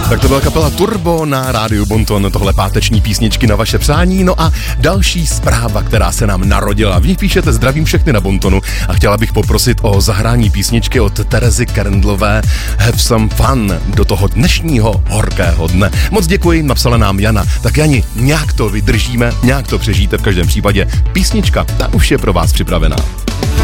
Tak to byla kapela Turbo na rádiu Bonton, tohle páteční písničky na vaše přání. No a další zpráva, která se nám narodila. V nich píšete: zdravím všechny na Bontonu a chtěla bych poprosit o zahrání písničky od Terezy Kerndlové Have Some Fun do toho dnešního horkého dne. Moc děkuji, napsala nám Jana. Tak Jani, nějak to vydržíme, nějak to přežijte, v každém případě písnička, ta už je pro vás připravená.